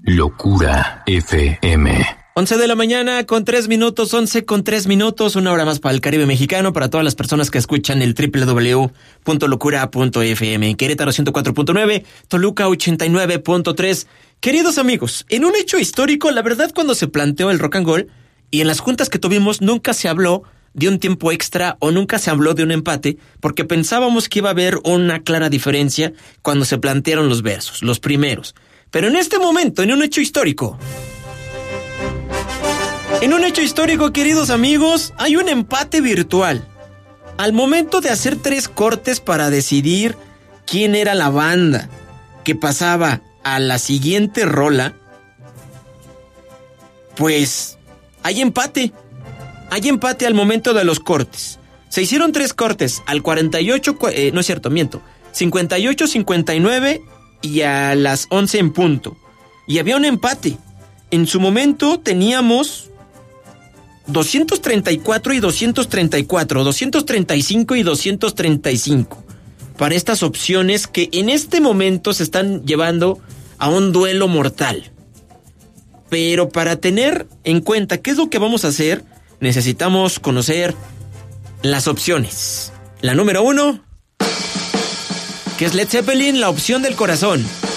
Locura FM. 11 de la mañana con 3 minutos, 11 con 3 minutos, una hora más para el Caribe mexicano, para todas las personas que escuchan el www.locura.fm, en Querétaro 104.9, Toluca 89.3. Queridos amigos, en un hecho histórico, la verdad, cuando se planteó el rock and roll y en las juntas que tuvimos, nunca se habló de un tiempo extra o nunca se habló de un empate, porque pensábamos que iba a haber una clara diferencia cuando se plantearon los versos, los primeros. Pero en este momento, en un hecho histórico, queridos amigos, hay un empate virtual. Al momento de hacer 3 cortes para decidir quién era la banda que pasaba a la siguiente rola, pues hay empate. Hay empate al momento de los cortes. Se hicieron 3 cortes al 48, 58, 59 y a las 11 en punto. Y había un empate. En su momento teníamos 234 y 234, 235 y 235 para estas opciones que en este momento se están llevando a un duelo mortal. Pero para tener en cuenta qué es lo que vamos a hacer, necesitamos conocer las opciones. La número 1, que es Led Zeppelin, la opción del corazón.